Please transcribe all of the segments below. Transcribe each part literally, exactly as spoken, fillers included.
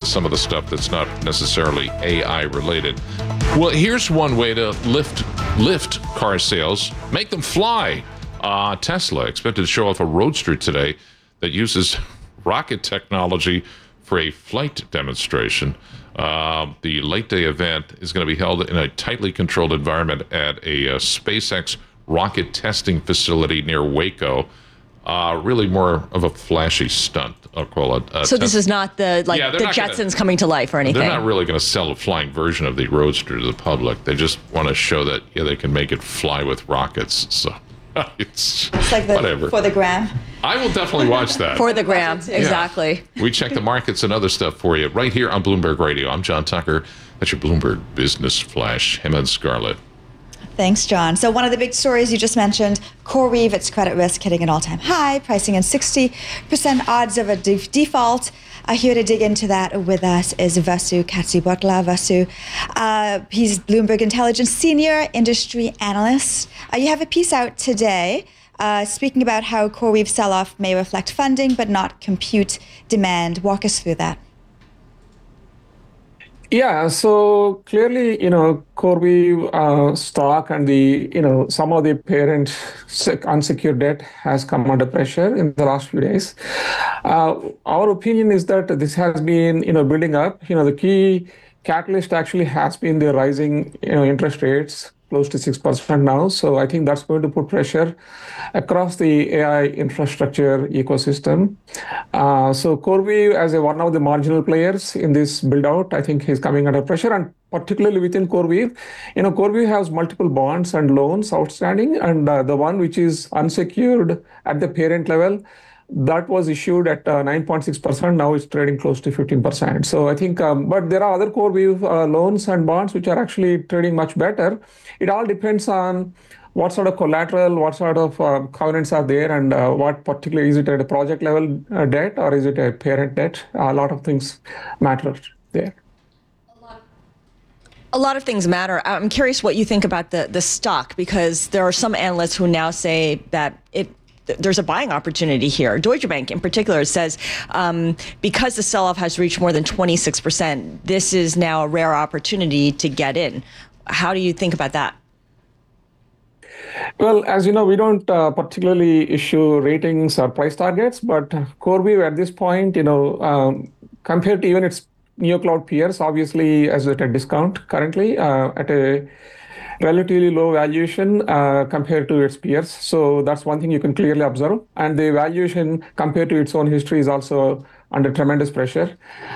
some of the stuff that's not necessarily A I related. Well, here's one way to lift lift car sales, make them fly. Uh, Tesla expected to show off a Roadster today that uses rocket technology for a flight demonstration. Uh, the late day event is going to be held in a tightly controlled environment at a, a SpaceX rocket testing facility near Waco. Uh, really more of a flashy stunt, I'll call it. Uh, so this is not the like yeah, the Jetsons gonna, coming to life or anything? They're not really going to sell a flying version of the Roadster to the public. They just want to show that yeah, they can make it fly with rockets. So it's, it's like the, whatever. For the gram. I will definitely watch that. For the gram, exactly. Yeah. We check the markets and other stuff for you right here on Bloomberg Radio. I'm John Tucker. That's your Bloomberg Business Flash. Him and Scarlett. Thanks, John. So one of the big stories you just mentioned, CoreWeave, its credit risk hitting an all-time high, pricing in sixty percent odds of a de- default. Uh, here to dig into that with us is Vasu Katsibotla. Vasu, uh, he's Bloomberg Intelligence Senior Industry Analyst. Uh, you have a piece out today uh, speaking about how CoreWeave sell-off may reflect funding but not compute demand. Walk us through that. Yeah, so clearly, you know, CoreWeave uh, stock and the, you know, some of the parent sec- unsecured debt has come under pressure in the last few days. Uh, our opinion is that this has been, you know, building up. You know, the key catalyst actually has been the rising, you know, interest rates, close to six percent now. So I think that's going to put pressure across the A I infrastructure ecosystem. Uh, so CoreWeave, as a, one of the marginal players in this build out, I think is coming under pressure. And particularly within CoreWeave, you know, CoreWeave has multiple bonds and loans outstanding. And uh, the one which is unsecured at the parent level, that was issued at uh, nine point six percent. Now it's trading close to fifteen percent. So I think, um, but there are other CoreWeave uh, loans and bonds which are actually trading much better. It all depends on what sort of collateral, what sort of uh, covenants are there, and uh, what particularly, is it at a project level uh, debt or is it a parent debt? Uh, a lot of things matter there. A lot of things matter. I'm curious what you think about the, the stock, because there are some analysts who now say that it there's a buying opportunity here. Deutsche Bank in particular says um, because the sell-off has reached more than twenty-six percent, this is now a rare opportunity to get in. How do you think about that? Well, as you know, we don't uh, particularly issue ratings or price targets, but CoreWeave at this point, you know, um, compared to even its NeoCloud peers, obviously as at a discount currently uh, at a relatively low valuation uh, compared to its peers. So that's one thing you can clearly observe. And the valuation compared to its own history is also under tremendous pressure.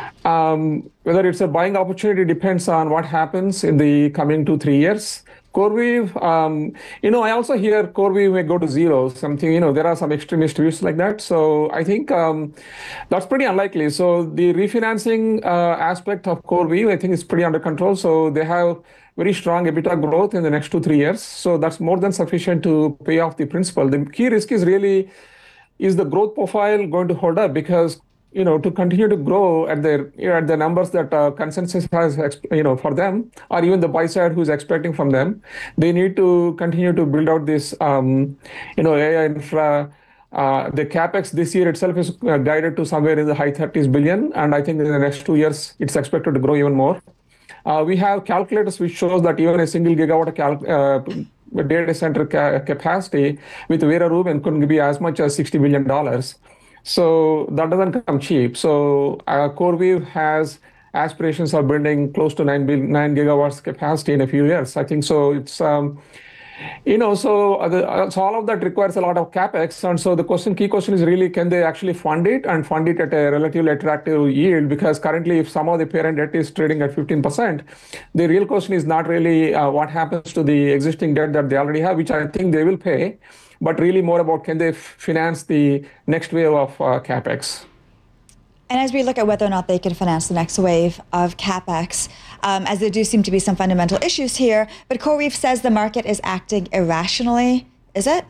Um, whether it's a buying opportunity depends on what happens in the coming two, three years. CoreWeave, um, you know, I also hear CoreWeave may go to zero, something, you know, there are some extremist views like that. So I think um, that's pretty unlikely. So the refinancing uh, aspect of CoreWeave, I think is pretty under control. So they have very strong EBITDA growth in the next two, three years. So that's more than sufficient to pay off the principal. The key risk is really, is the growth profile going to hold up? Because you know, to continue to grow at the you know, at the numbers that uh, consensus has, you know, for them, or even the buy side who's expecting from them, they need to continue to build out this, um, you know, A I infra. Uh, the capex this year itself is uh, guided to somewhere in the high thirties billion, and I think in the next two years it's expected to grow even more. Uh, we have calculators which shows that even a single gigawatt cal- uh, data center ca- capacity with Vera Rubin could be as much as sixty billion dollars. So that doesn't come cheap. So uh, CoreWeave has aspirations of building close to nine, nine gigawatts capacity in a few years. I think so. It's, um, you know, so, uh, the, uh, so all of that requires a lot of capex. And so the question, key question is really, can they actually fund it and fund it at a relatively attractive yield? Because currently, if some of the parent debt is trading at fifteen percent, the real question is not really uh, what happens to the existing debt that they already have, which I think they will pay, but really more about can they f- finance the next wave of uh, capex. And as we look at whether or not they can finance the next wave of capex, um, as there do seem to be some fundamental issues here, but CoreWeave says the market is acting irrationally. Is it?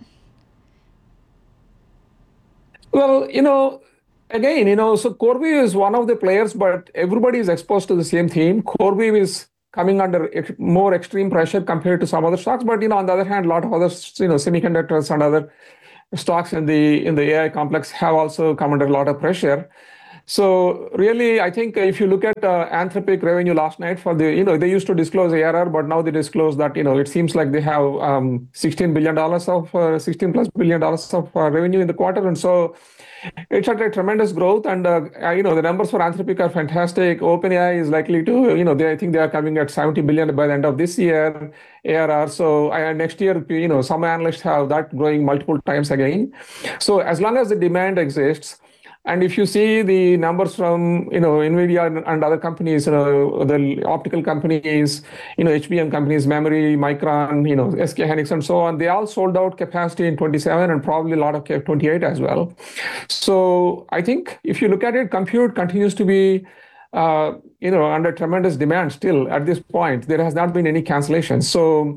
Well, you know, again, you know, so CoreWeave is one of the players, but everybody is exposed to the same theme. CoreWeave is coming under ex- more extreme pressure compared to some other stocks. But, you know, on the other hand, a lot of other, you know, semiconductors and other stocks in the in the A I complex have also come under a lot of pressure. So really, I think if you look at uh, Anthropic revenue last night for the, you know, they used to disclose A R R, but now they disclose that, you know, it seems like they have um, sixteen billion dollars of, uh, sixteen plus billion dollars of uh, revenue in the quarter. And so it's at a tremendous growth. And, uh, you know, the numbers for Anthropic are fantastic. OpenAI is likely to, you know, they, I think they are coming at seventy billion by the end of this year, A R R. So uh, next year, you know, some analysts have that growing multiple times again. So as long as the demand exists, and if you see the numbers from, you know, NVIDIA and, and other companies, you know, the optical companies, you know, H B M companies, memory, Micron, you know, S K Hynix and so on, they all sold out capacity in twenty-seven and probably a lot of twenty-eight as well. So I think if you look at it, compute continues to be, uh, you know, under tremendous demand still at this point. There has not been any cancellations. So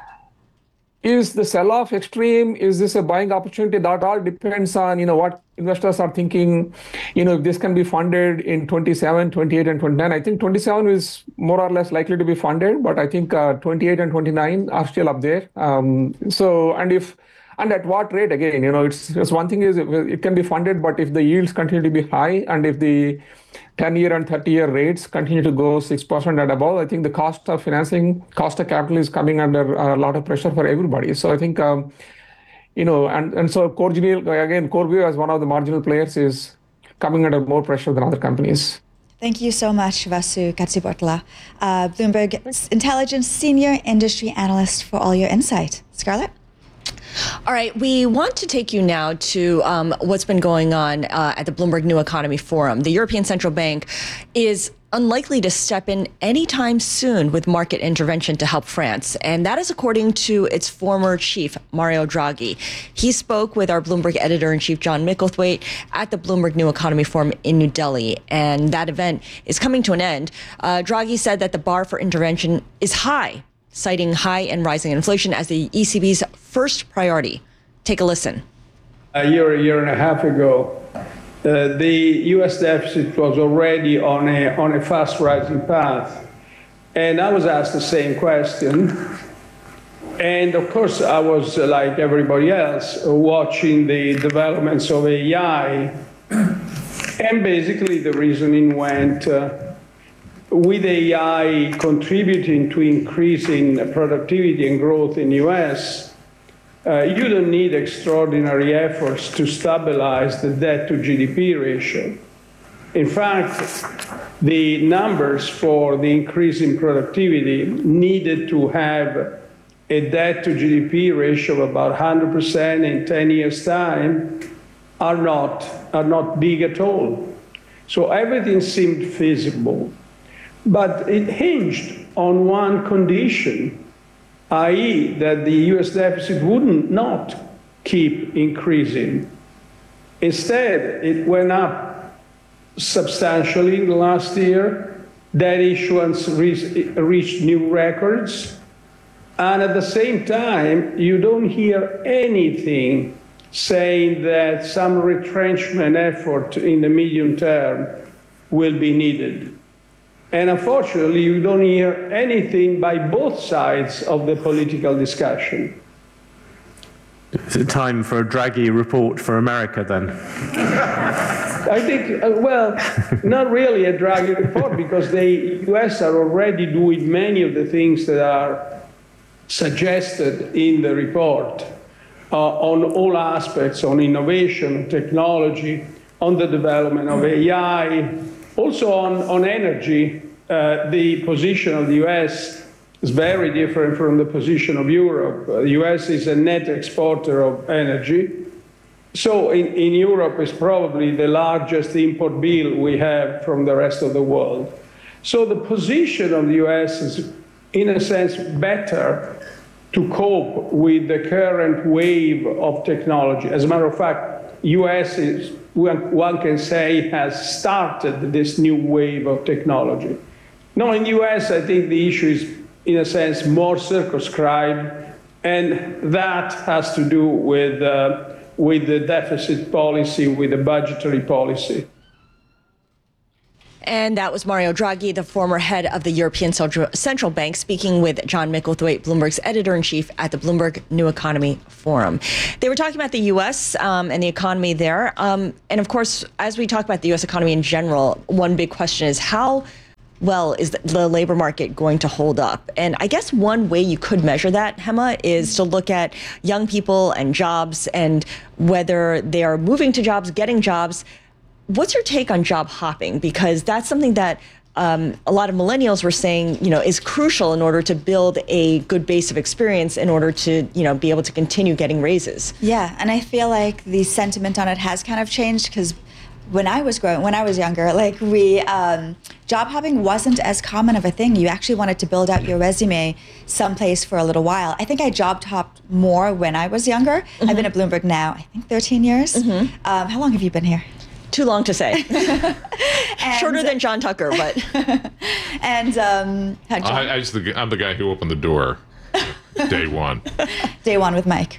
is the sell-off extreme? Is this a buying opportunity? That all depends on, you know, what investors are thinking, you know, if this can be funded in twenty-seven, twenty-eight, and twenty-nine. I think twenty-seven is more or less likely to be funded, but I think uh, twenty-eight and twenty-nine are still up there. Um, so, and if, and at what rate again, you know, it's, it's one thing is it, it can be funded, but if the yields continue to be high and if the ten-year and thirty-year rates continue to go six percent and above, I think the cost of financing, cost of capital is coming under a lot of pressure for everybody. So I think, um, you know, and, and so CoreView, again, CoreView as one of the marginal players is coming under more pressure than other companies. Thank you so much, Vasu Katsibortla, uh, Bloomberg Intelligence Senior Industry Analyst, for all your insight. Scarlett? All right, we want to take you now to um, what's been going on uh, at the Bloomberg New Economy Forum. The European Central Bank is unlikely to step in anytime soon with market intervention to help France. And that is according to its former chief, Mario Draghi. He spoke with our Bloomberg editor-in-chief, John Micklethwaite, at the Bloomberg New Economy Forum in New Delhi. And that event is coming to an end. Uh, Draghi said that the bar for intervention is high, citing high and rising inflation as the E C B's first priority. Take a listen. A year, a year and a half ago, uh, the U S deficit was already on a, on a fast rising path. And I was asked the same question. And of course, I was, uh, like everybody else, uh, watching the developments of A I. And basically, the reasoning went, uh, with A I contributing to increasing productivity and growth in the U S, uh, you don't need extraordinary efforts to stabilize the debt to G D P ratio. In fact, the numbers for the increase in productivity needed to have a debt to G D P ratio of about one hundred percent in ten years' time are not, are not big at all. So everything seemed feasible. But it hinged on one condition, that is that the U S deficit wouldn't not keep increasing. Instead, it went up substantially in the last year. Debt issuance reached, reached new records. And at the same time, you don't hear anything saying that some retrenchment effort in the medium term will be needed. And unfortunately, you don't hear anything by both sides of the political discussion. Is it time for a Draghi report for America then? I think, uh, well, not really a Draghi report, because the U S are already doing many of the things that are suggested in the report uh, on all aspects, on innovation, technology, on the development of A I, also on, on energy. Uh, the position of the U S is very different from the position of Europe. Uh, the U S is a net exporter of energy. So in, in Europe, it's probably the largest import bill we have from the rest of the world. So the position of the U S is, in a sense, better to cope with the current wave of technology. As a matter of fact, U S is, one can say, has started this new wave of technology. Now, in the U S, I think the issue is, in a sense, more circumscribed, and that has to do with, uh, with the deficit policy, with the budgetary policy. And that was Mario Draghi, the former head of the European Central Bank, speaking with John Micklethwaite, Bloomberg's editor-in-chief at the Bloomberg New Economy Forum. They were talking about the U S um, and the economy there. Um, and of course, as we talk about the U S economy in general, one big question is how well is the labor market going to hold up? And I guess one way you could measure that, Hema, is to look at young people and jobs and whether they are moving to jobs, getting jobs. What's your take on job hopping? Because that's something that um, a lot of millennials were saying, you know, is crucial in order to build a good base of experience in order to, you know, be able to continue getting raises. Yeah, and I feel like the sentiment on it has kind of changed because when I was growing, when I was younger, like we, um, job hopping wasn't as common of a thing. You actually wanted to build out your resume someplace for a little while. I think I job hopped more when I was younger. Mm-hmm. I've been at Bloomberg now, I think thirteen years. Mm-hmm. Um, how long have you been here? Too long to say. and, Shorter than John Tucker, but. and um, John, I, I was the, I'm the guy who opened the door day one. Day one with Mike.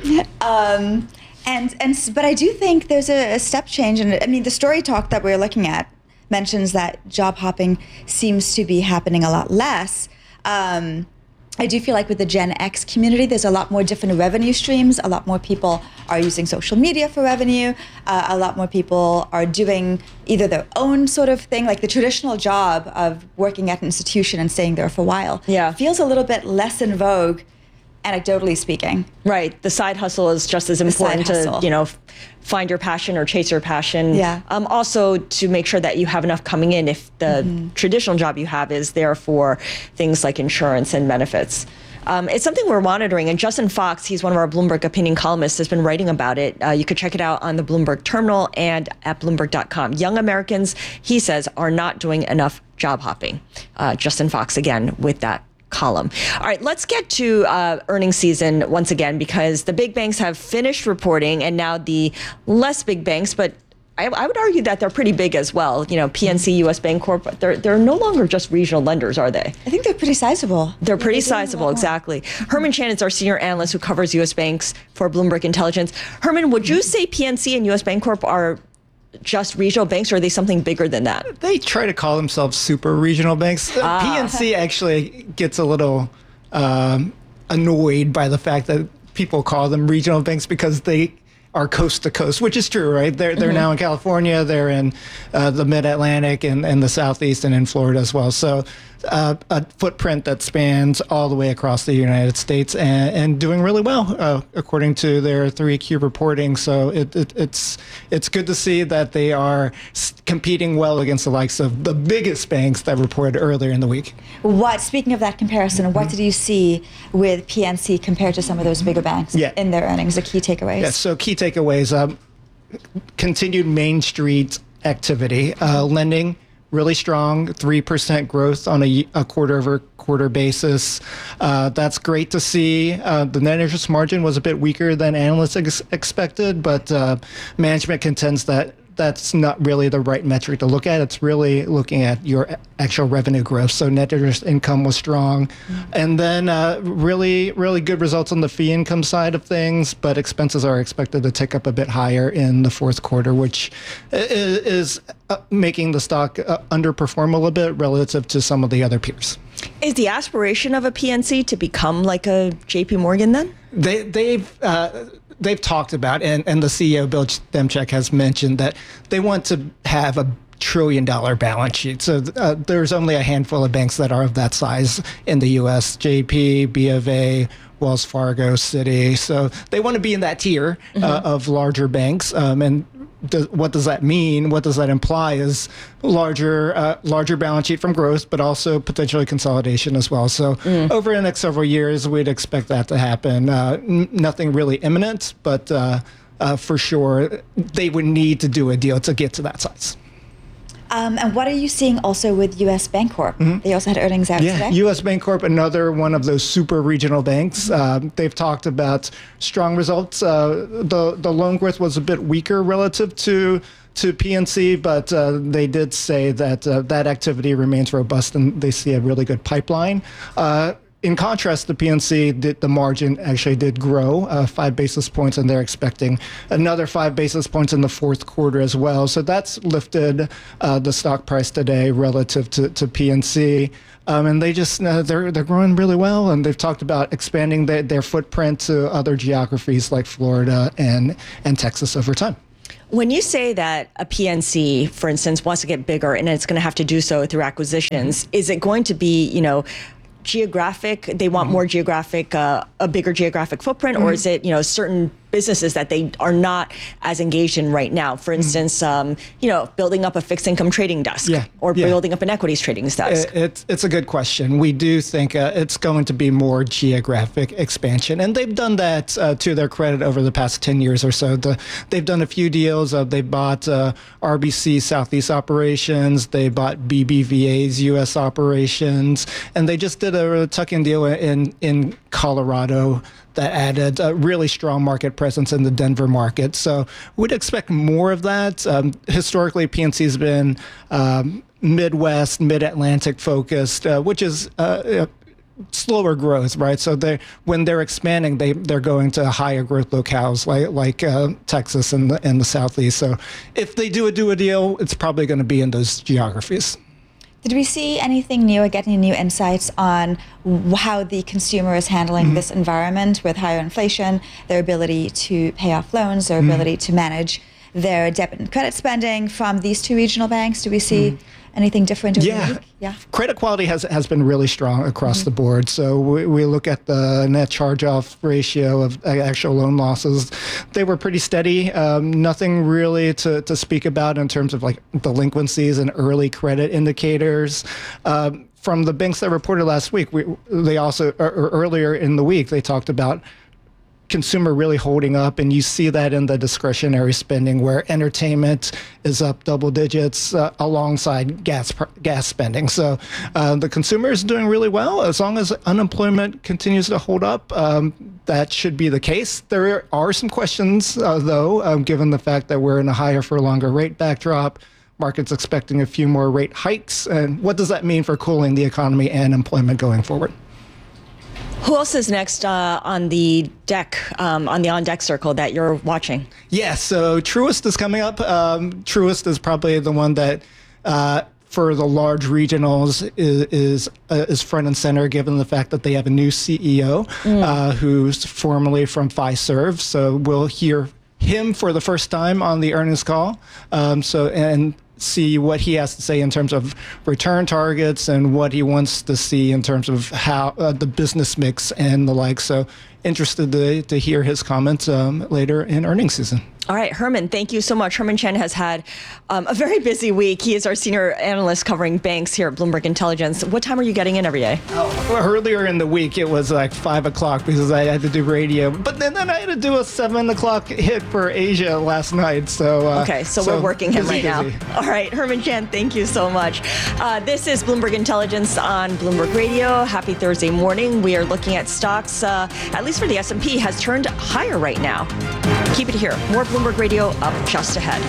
Um, And and but I do think there's a, a step change, and I mean the story talk that we're looking at mentions that job hopping seems to be happening a lot less. Um, I do feel like with the Gen X community, there's a lot more different revenue streams. A lot more people are using social media for revenue. Uh, a lot more people are doing either their own sort of thing, like the traditional job of working at an institution and staying there for a while. Yeah, feels a little bit less in vogue. Anecdotally speaking. Right. The side hustle is just as important to, you know, f- find your passion or chase your passion. Yeah. Um, also to make sure that you have enough coming in if the mm-hmm. traditional job you have is there for things like insurance and benefits. Um, it's something we're monitoring, and Justin Fox, he's one of our Bloomberg opinion columnists, has been writing about it. Uh, you could check it out on the Bloomberg terminal and at Bloomberg dot com. Young Americans, he says, are not doing enough job hopping. Uh, Justin Fox, again, with that column. All right, let's get to uh, earnings season once again, because the big banks have finished reporting, and now the less big banks, but I, I would argue that they're pretty big as well. You know, P N C, U S Bancorp, they're they're no longer just regional lenders, are they? I think they're pretty sizable. They're pretty sizable, exactly. Herman Chan is our senior analyst who covers U S banks for Bloomberg Intelligence. Herman, would you say P N C and U S Bancorp are just regional banks, or are they something bigger than that? They try to call themselves super regional banks. Ah. P N C actually gets a little um, annoyed by the fact that people call them regional banks because they are coast to coast, which is true, right? They're they're mm-hmm. now in California, they're in uh, the Mid-Atlantic and, and the Southeast and in Florida as well. So uh, a footprint that spans all the way across the United States and, and doing really well, uh, according to their three Q reporting. So it, it, it's it's good to see that they are competing well against the likes of the biggest banks that reported earlier in the week. What, speaking of that comparison, mm-hmm. what did you see with P N C compared to some of those bigger banks yeah. in their earnings, the key takeaways? Yeah, so key takeaways, um, continued Main Street activity, uh, lending, really strong, three percent growth on a, a quarter over quarter basis. Uh, that's great to see. Uh, the net interest margin was a bit weaker than analysts ex- expected, but uh, management contends that that's not really the right metric to look at. It's really looking at your actual revenue growth. So net interest income was strong. Mm-hmm. And then uh, really, really good results on the fee income side of things, but expenses are expected to tick up a bit higher in the fourth quarter, which is, is uh, making the stock uh, underperform a little bit relative to some of the other peers. Is the aspiration of a P N C to become like a J P Morgan then? They, they've... Uh, They've talked about, and, and the C E O, Bill Demchak, has mentioned that they want to have a trillion dollar balance sheet. So uh, there's only a handful of banks that are of that size in the U S, J P, B of A, Wells Fargo, Citi. So they want to be in that tier mm-hmm. uh, of larger banks. Um, and does, what does that mean? What does that imply is larger uh, larger balance sheet from growth, but also potentially consolidation as well. So mm. over the next several years, we'd expect that to happen. Uh, n- nothing really imminent, but uh, uh, for sure, they would need to do a deal to get to that size. Um, and what are you seeing also with U S Bancorp? Mm-hmm. They also had earnings out yeah, today. U S Bancorp, another one of those super regional banks. Uh, they've talked about strong results. Uh, the the loan growth was a bit weaker relative to to P N C, but uh, they did say that uh, that activity remains robust and they see a really good pipeline. Uh, in contrast, the P N C, the, the margin actually did grow uh, five basis points, and they're expecting another five basis points in the fourth quarter as well. So that's lifted uh, the stock price today relative to, to P N C. Um, and they just uh, they're they're growing really well, and they've talked about expanding their, their footprint to other geographies like Florida and and Texas over time. When you say that a P N C, for instance, wants to get bigger and it's going to have to do so through acquisitions, is it going to be, you know, geographic? They want mm-hmm. more geographic, uh, a bigger geographic footprint, mm-hmm. or is it, you know, certain businesses that they are not as engaged in right now? For instance, mm-hmm. um, you know, building up a fixed income trading desk, yeah, or yeah. building up an equities trading desk. It's it's a good question. We do think uh, it's going to be more geographic expansion, and they've done that uh, to their credit over the past ten years or so. The, they've done a few deals. Uh, they bought uh, R B C Southeast operations. They bought B B V A's U S operations, and they just did a tuck-in deal in in Colorado that added a really strong market presence in the Denver market. So we'd expect more of that. Um, historically, P N C has been um, Midwest, Mid-Atlantic focused, uh, which is uh, slower growth, right? So they when they're expanding, they they're going to higher growth locales like like uh, Texas and the, and the Southeast. So if they do a do a deal, it's probably going to be in those geographies. Did we see anything new or get any new insights on how the consumer is handling mm-hmm. this environment with higher inflation, their ability to pay off loans, their mm-hmm. ability to manage their debit and credit spending from these two regional banks? Do we see mm-hmm. anything different or yeah. unique? Yeah. Credit quality has has been really strong across mm-hmm. the board. So we, we look at the net charge-off ratio of actual loan losses. They were pretty steady. Um, nothing really to, to speak about in terms of like delinquencies and early credit indicators. Um, from the banks that reported last week, we, they also, or, or earlier in the week, they talked about consumer really holding up, and you see that in the discretionary spending where entertainment is up double digits uh, alongside gas gas spending. So uh, the consumer is doing really well. As long as unemployment continues to hold up, um, that should be the case. There are some questions, uh, though, um, given the fact that we're in a higher for longer rate backdrop. Markets expecting a few more rate hikes. And what does that mean for cooling the economy and employment going forward? Who else is next uh, on the deck, um, on the on-deck circle that you're watching? Yeah, so Truist is coming up. Um, Truist is probably the one that, uh, for the large regionals, is is, uh, is front and center, given the fact that they have a new C E O mm. uh, who's formerly from Fiserv. So we'll hear him for the first time on the earnings call. Um, so and. see what he has to say in terms of return targets and what he wants to see in terms of how uh, the business mix and the like. So interested to, to hear his comments um, later in earnings season. All right, Herman, thank you so much. Herman Chen has had um, a very busy week. He is our senior analyst covering banks here at Bloomberg Intelligence. What time are you getting in every day? Oh, well, earlier in the week, it was like five o'clock because I had to do radio. But then, then I had to do a seven o'clock hit for Asia last night. So uh, Okay, so, so we're working him right busy. now. All right, Herman Chen, thank you so much. Uh, this is Bloomberg Intelligence on Bloomberg Radio. Happy Thursday morning. We are looking at stocks, uh, at least for the S and P, has turned higher right now. Keep it here. More Bloomberg Radio up just ahead.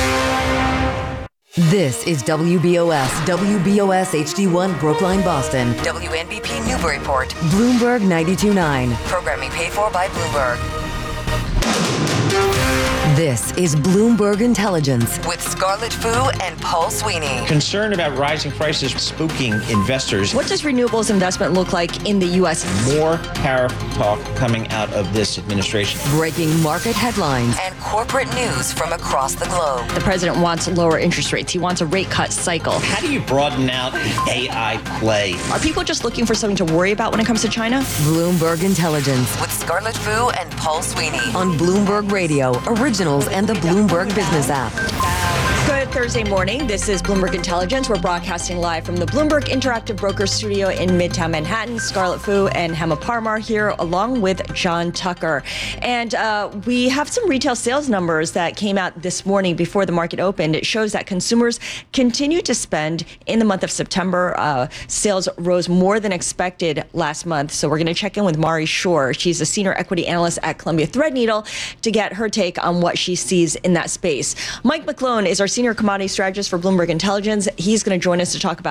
This is W B O S, W B O S H D one Brookline, Boston, W N B P Newburyport, Bloomberg ninety-two point nine. Programming paid for by Bloomberg. This is Bloomberg Intelligence with Scarlett Fu and Paul Sweeney. Concern about rising prices spooking investors. What does renewables investment look like in the U S? More tariff talk coming out of this administration. Breaking market headlines and corporate news from across the globe. The president wants lower interest rates. He wants a rate cut cycle. How do you broaden out the A I play? Are people just looking for something to worry about when it comes to China? Bloomberg Intelligence with Scarlett Fu and Paul Sweeney on Bloomberg Radio, Originals, and the Bloomberg Business app. Good Thursday morning. This is Bloomberg Intelligence. We're broadcasting live from the Bloomberg Interactive Brokers Studio in Midtown Manhattan. Scarlett Fu and Hema Parmar here, along with John Tucker. And uh, we have some retail sales numbers that came out this morning before the market opened. It shows that consumers continue to spend in the month of September. Uh, sales rose more than expected last month. So we're going to check in with Mari Shore. She's a senior equity analyst at Columbia Threadneedle to get her take on what she sees in that space. Mike McClone is our senior commodity strategist for Bloomberg Intelligence. He's going to join us to talk about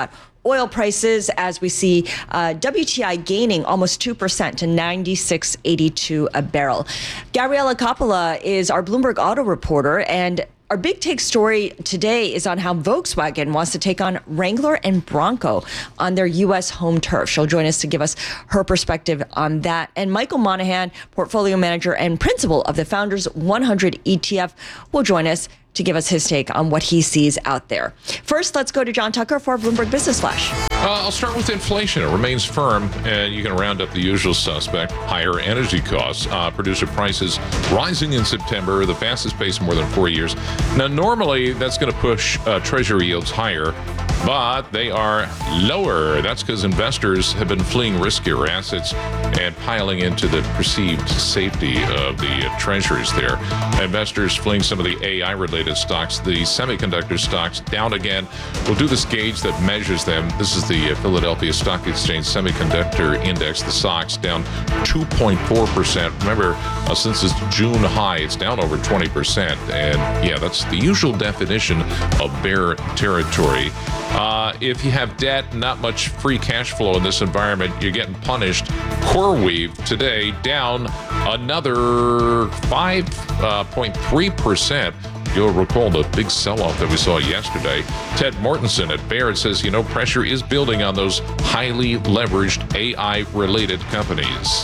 oil prices as we see uh, W T I gaining almost two percent to ninety-six eighty-two a barrel. Gabriella Coppola is our Bloomberg auto reporter, and our big take story today is on how Volkswagen wants to take on Wrangler and Bronco on their U S home turf. She'll join us to give us her perspective on that. And Michael Monahan, portfolio manager and principal of the Founders one hundred E T F, will join us to give us his take on what he sees out there. First, let's go to John Tucker for Bloomberg Business Flash. Uh, I'll start with inflation. It remains firm, and you can round up the usual suspect. Higher energy costs. Uh, producer prices rising in September, the fastest pace in more than four years. Now, normally, that's going to push uh, Treasury yields higher, but they are lower. That's because investors have been fleeing riskier assets and piling into the perceived safety of the uh, treasuries there. Investors fleeing some of the A I-related stocks. The semiconductor stocks down again. We'll do this gauge that measures them. This is the Philadelphia Stock Exchange Semiconductor Index. The S O X down two point four percent. Remember, uh, since its June high, it's down over twenty percent. And yeah, that's the usual definition of bear territory. Uh, if you have debt, not much free cash flow in this environment, you're getting punished. CoreWeave today down another five point three percent. You'll recall the big sell-off that we saw yesterday. Ted Mortensen at Baird says, you know, pressure is building on those highly leveraged A I-related companies.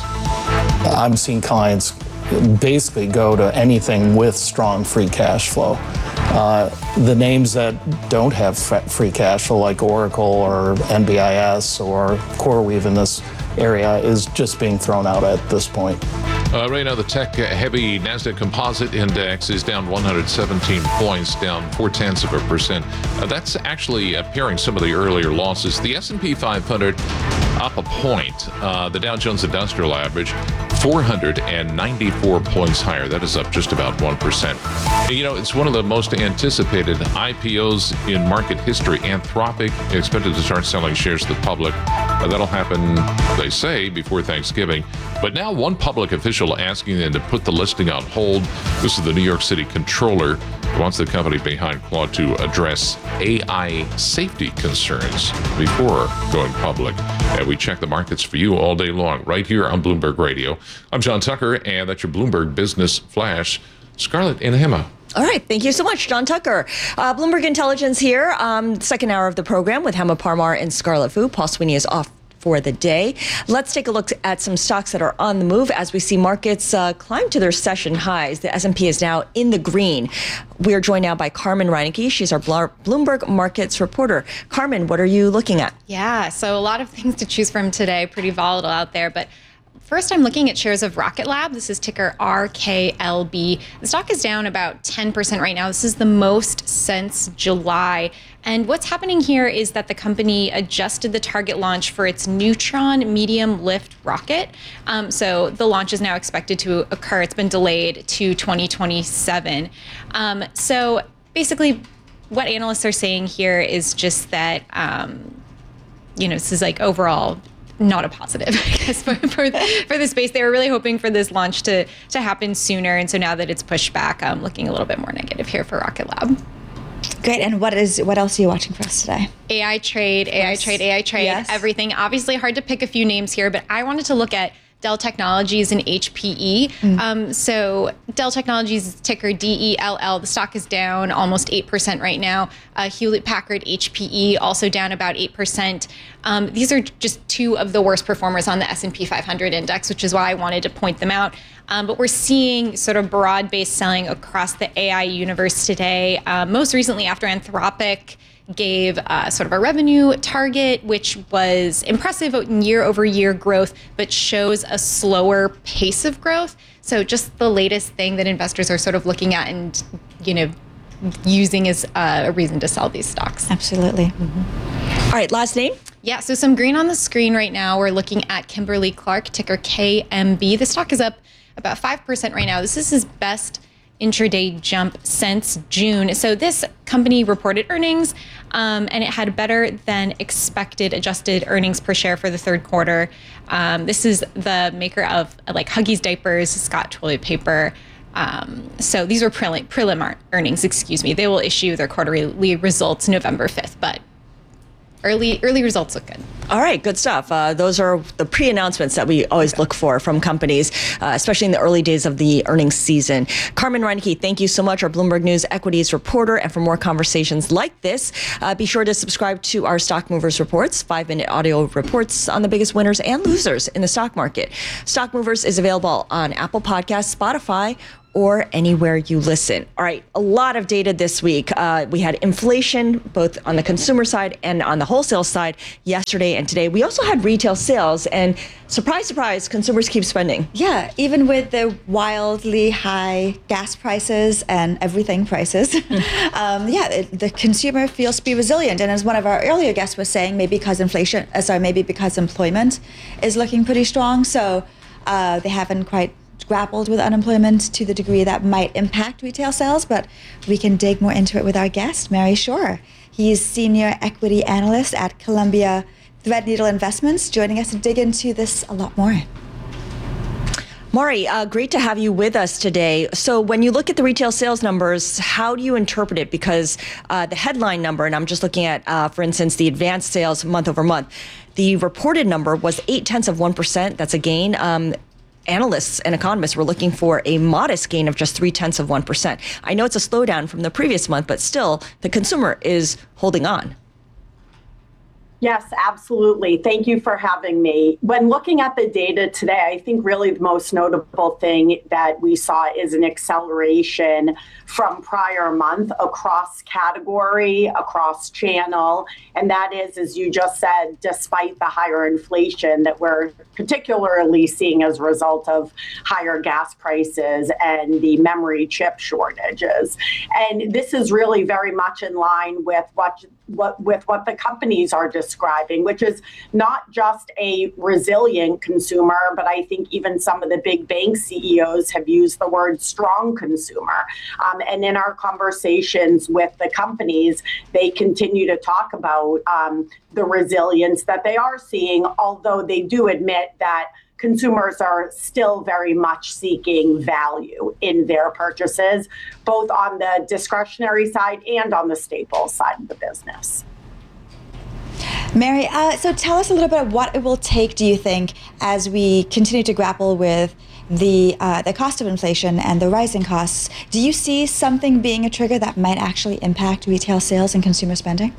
I'm seeing clients basically go to anything with strong free cash flow. Uh, the names that don't have free cash flow, like Oracle or N B I S or CoreWeave in this area, is just being thrown out at this point. Uh, right now, the tech-heavy NASDAQ Composite Index is down one hundred seventeen points, down four-tenths of a percent. Uh, that's actually uh, pairing some of the earlier losses. The S and P five hundred up a point. Uh, the Dow Jones Industrial Average four hundred ninety-four points higher. That is up just about one percent. You know, it's one of the most anticipated I P Os in market history. Anthropic expected to start selling shares to the public. Uh, that'll happen, they say, before Thanksgiving. But now one public official asking them to put the listing on hold. This is the New York City Comptroller, who wants the company behind Claude to address A I safety concerns before going public. And we check the markets for you all day long, right here on Bloomberg Radio. I'm John Tucker, and that's your Bloomberg Business Flash. Scarlett and Hema. All right. Thank you so much, John Tucker. Uh, Bloomberg Intelligence here, um, second hour of the program with Hema Parmar and Scarlett Fu. Paul Sweeney is off for the day. Let's take a look at some stocks that are on the move as we see markets uh, climb to their session highs. The S and P is now in the green. We are joined now by Carmen Reineke. She's our Bloomberg Markets reporter. Carmen, what are you looking at? Yeah, so a lot of things to choose from today. Pretty volatile out there, but first, I'm looking at shares of Rocket Lab. This is ticker R K L B. The stock is down about ten percent right now. This is the most since July. And what's happening here is that the company adjusted the target launch for its Neutron medium lift rocket. Um, so the launch is now expected to occur. It's been delayed to twenty twenty-seven. Um, so basically, what analysts are saying here is just that, um, you know, this is like overall not a positive, I guess, for, for, for the space. They were really hoping for this launch to, to happen sooner. And so now that it's pushed back, I'm looking a little bit more negative here for Rocket Lab. Great. And what is what else are you watching for us today? A I trade, A I Yes. trade, A I trade, Yes. everything. Obviously hard to pick a few names here, but I wanted to look at Dell Technologies and H P E. Mm. Um, so Dell Technologies, ticker D E L L, the stock is down almost eight percent right now. Uh, Hewlett Packard, H P E, also down about eight percent. Um, these are just two of the worst performers on the S and P five hundred index, which is why I wanted to point them out. Um, but we're seeing sort of broad-based selling across the A I universe today, uh, most recently after Anthropic gave uh, sort of a revenue target, which was impressive year over year growth, but shows a slower pace of growth. So just the latest thing that investors are sort of looking at and, you know, using as uh, a reason to sell these stocks. Absolutely. Mm-hmm. All right, last name? Yeah, so some green on the screen right now. We're looking at Kimberly Clark, ticker K M B. The stock is up about five percent right now. This is his best intraday jump since June. So this company reported earnings, um, and it had better than expected adjusted earnings per share for the third quarter. Um, this is the maker of like Huggies diapers, Scott toilet paper. Um, so these were prelim, prelim earnings, excuse me. They will issue their quarterly results November fifth, but early early results look good. All right, good stuff. Uh, those are the pre-announcements that we always look for from companies, uh, especially in the early days of the earnings season. Carmen Reinke, thank you so much, our Bloomberg News equities reporter. And for more conversations like this, uh, be sure to subscribe to our Stock Movers Reports, five-minute audio reports on the biggest winners and losers in the stock market. Stock Movers is available on Apple Podcasts, Spotify, or anywhere you listen. All right, a lot of data this week. Uh, we had inflation both on the consumer side and on the wholesale side yesterday and today. We also had retail sales, and surprise, surprise, consumers keep spending. Yeah, even with the wildly high gas prices and everything prices, um, yeah, it, the consumer feels to be resilient. And as one of our earlier guests was saying, maybe because inflation, uh, sorry, maybe because employment is looking pretty strong, so uh, they haven't quite grappled with unemployment to the degree that might impact retail sales, but we can dig more into it with our guest, Mary Shore. He's Senior Equity Analyst at Columbia Threadneedle Investments, joining us to dig into this a lot more. Mari, uh, great to have you with us today. So when you look at the retail sales numbers, how do you interpret it? Because uh, the headline number, and I'm just looking at, uh, for instance, the advanced sales month over month, the reported number was eight tenths of one percent. That's a gain. Um, Analysts and economists were looking for a modest gain of just three tenths of one percent. I know it's a slowdown from the previous month, but still, the consumer is holding on. Yes, absolutely. Thank you for having me. When looking at the data today, I think really the most notable thing that we saw is an acceleration from prior month across category, across channel. And that is, as you just said, despite the higher inflation that we're particularly seeing as a result of higher gas prices and the memory chip shortages. And this is really very much in line with what what with what the companies are describing, which is not just a resilient consumer, but I think even some of the big bank C E Os have used the word strong consumer. Um, and in our conversations with the companies, they continue to talk about um, the resilience that they are seeing, although they do admit that consumers are still very much seeking value in their purchases, both on the discretionary side and on the staples side of the business. Mary, uh, so tell us a little bit what it will take, do you think, as we continue to grapple with the uh, the cost of inflation and the rising costs. Do you see something being a trigger that might actually impact retail sales and consumer spending?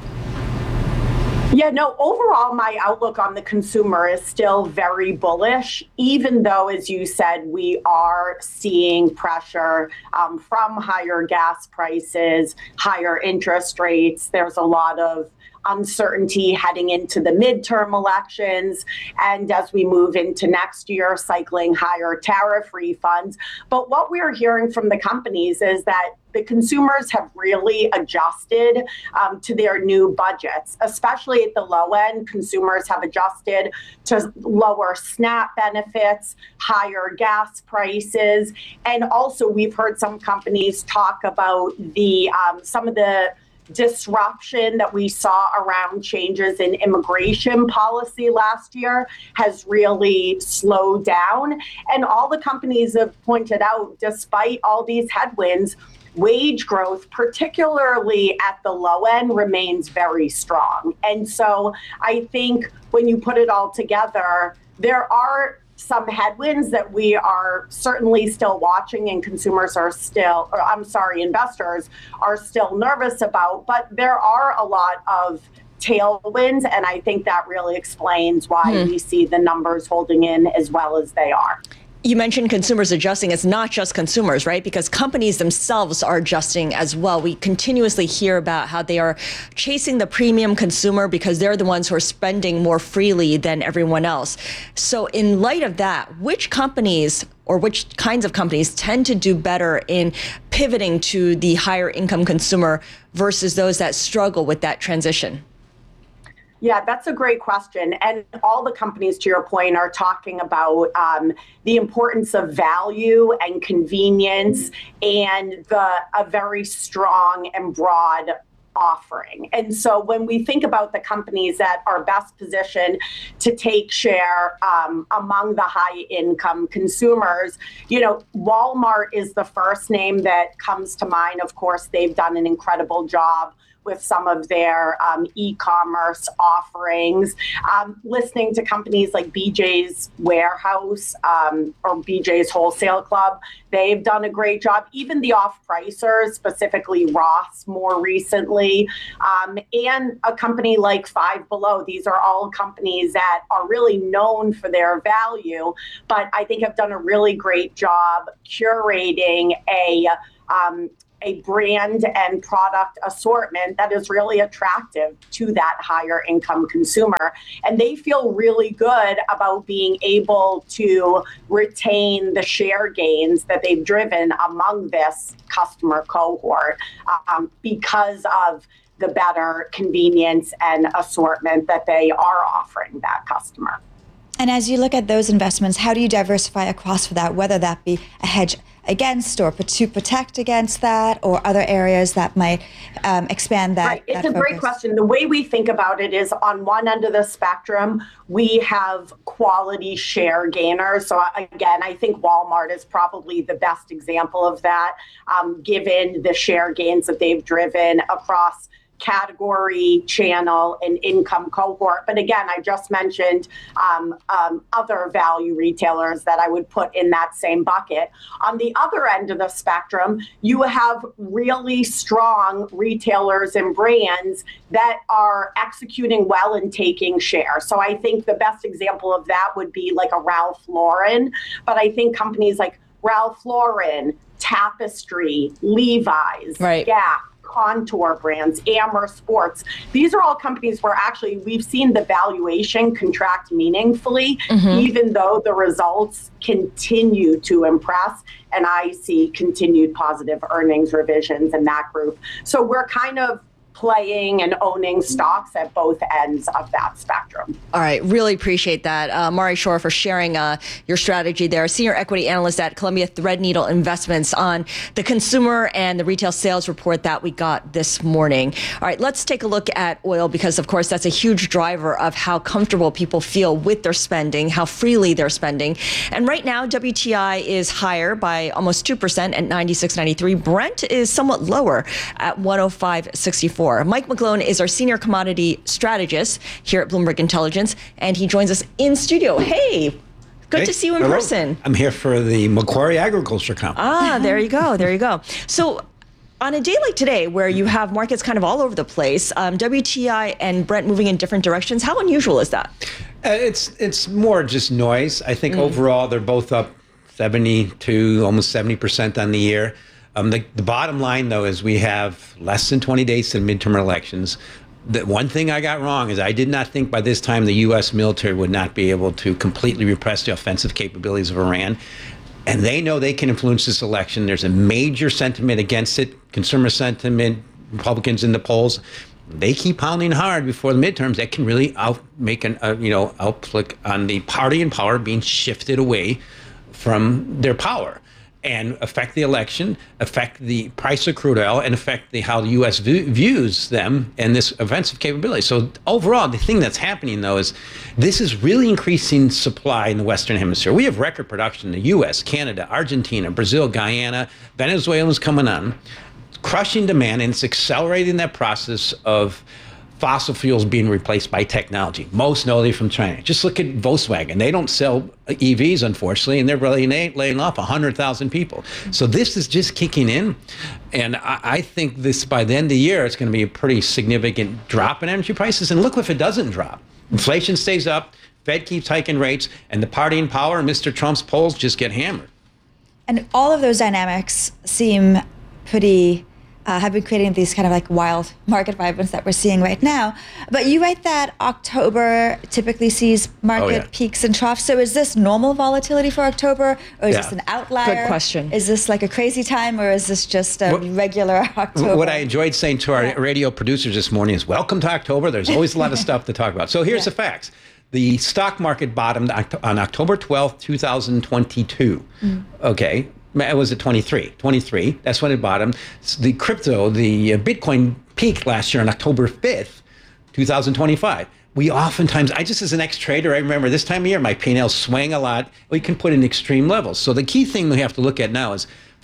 Yeah, no, overall, my outlook on the consumer is still very bullish, even though, as you said, we are seeing pressure um, from higher gas prices, higher interest rates. There's a lot of uncertainty heading into the midterm elections, and as we move into next year, cycling higher tariff refunds. But what we're hearing from the companies is that the consumers have really adjusted um, to their new budgets, especially at the low end. Consumers have adjusted to lower SNAP benefits, higher gas prices, and also we've heard some companies talk about the um, some of the disruption that we saw around changes in immigration policy last year has really slowed down. And all the companies have pointed out, despite all these headwinds, wage growth, particularly at the low end, remains very strong. And so I think when you put it all together, there are some headwinds that we are certainly still watching and consumers are still, or I'm sorry, investors are still nervous about, but there are a lot of tailwinds, and I think that really explains why hmm. we see the numbers holding in as well as they are. You mentioned consumers adjusting. It's not just consumers, right? Because companies themselves are adjusting as well. We continuously hear about how they are chasing the premium consumer because they're the ones who are spending more freely than everyone else. So in light of that, which companies or which kinds of companies tend to do better in pivoting to the higher income consumer versus those that struggle with that transition? Yeah, that's a great question. And all the companies, to your point, are talking about um, the importance of value and convenience and the a very strong and broad offering. And so when we think about the companies that are best positioned to take share um, among the high income consumers, you know, Walmart is the first name that comes to mind. Of course, they've done an incredible job with some of their um, e-commerce offerings, um, listening to companies like B J's Warehouse um, or B J's Wholesale Club. They've done a great job. Even the off-pricers, specifically Ross more recently, um, and a company like Five Below. These are all companies that are really known for their value, but I think have done a really great job curating a um, a brand and product assortment that is really attractive to that higher income consumer. And they feel really good about being able to retain the share gains that they've driven among this customer cohort um, because of the better convenience and assortment that they are offering that customer. And as you look at those investments, how do you diversify across for that, whether that be a hedge against or to protect against that, or other areas that might um, expand that? Right. It's that a great focus? question. The way we think about it is on one end of the spectrum, we have quality share gainers. So again, I think Walmart is probably the best example of that, um, given the share gains that they've driven across category, channel, and income cohort. But again, I just mentioned um, um, other value retailers that I would put in that same bucket. On the other end of the spectrum, you have really strong retailers and brands that are executing well and taking share. So I think the best example of that would be like a Ralph Lauren. But I think companies like Ralph Lauren, Tapestry, Levi's, right. Gap, Contour Brands, Amer Sports. These are all companies where actually we've seen the valuation contract meaningfully, mm-hmm. even though the results continue to impress. And I see continued positive earnings revisions in that group. So we're kind of playing and owning stocks at both ends of that spectrum. All right, really appreciate that. Uh, Mari Shore for sharing uh, your strategy there. Senior equity analyst at Columbia Threadneedle Investments on the consumer and the retail sales report that we got this morning. All right, let's take a look at oil because, of course, that's a huge driver of how comfortable people feel with their spending, how freely they're spending. And right now, W T I is higher by almost two percent at ninety-six ninety-three. Brent is somewhat lower at one oh five sixty-four. Mike McGlone is our senior commodity strategist here at Bloomberg Intelligence, and he joins us in studio. Hey, good hey, to see you in hello. person. I'm here for the Macquarie Agriculture Conference. Ah, there you go. There you go. So on a day like today, where you have markets kind of all over the place, um, W T I and Brent moving in different directions, how unusual is that? Uh, it's it's more just noise. I think mm. overall they're both up seventy-two, almost seventy percent on the year. Um, the, the bottom line, though, is we have less than twenty days to the midterm elections. The one thing I got wrong is I did not think by this time the U S military would not be able to completely repress the offensive capabilities of Iran. And they know they can influence this election. There's a major sentiment against it, consumer sentiment, Republicans in the polls. They keep pounding hard before the midterms. That can really out make an uh, you know outlook on the party in power being shifted away from their power, and affect the election, affect the price of crude oil, and affect the, how the U S v- views them and this offensive capability. So overall, the thing that's happening, though, is this is really increasing supply in the Western Hemisphere. We have record production in the U S, Canada, Argentina, Brazil, Guyana, Venezuela's coming on, crushing demand, and it's accelerating that process of fossil fuels being replaced by technology, most notably from China. Just look at Volkswagen. They don't sell E Vs, unfortunately, and they're laying, laying off one hundred thousand people. So this is just kicking in. And I, I think this, by the end of the year, it's going to be a pretty significant drop in energy prices. And look if it doesn't drop. Inflation stays up, Fed keeps hiking rates, and the party in power, Mister Trump's polls, just get hammered. And all of those dynamics seem pretty Uh, have been creating these kind of like wild market vibrance that we're seeing right now. But you write that October typically sees market oh, yeah. peaks and troughs. So is this normal volatility for October, or is yeah. this an outlier? Good question. Is this like a crazy time, or is this just a what, regular October? What I enjoyed saying to our yeah. radio producers this morning is, welcome to October. There's always a lot of stuff to talk about. So here's yeah. the facts. The stock market bottomed on October twelfth, twenty twenty-two. Mm. Okay. Was it twenty-three? twenty-three. That's when it bottomed. The crypto, the Bitcoin peaked last year on October fifth, twenty twenty-five. We oftentimes, I just as an ex-trader, I remember this time of year, my P and L swang a lot. We can put in extreme levels. So the key thing we have to look at now is,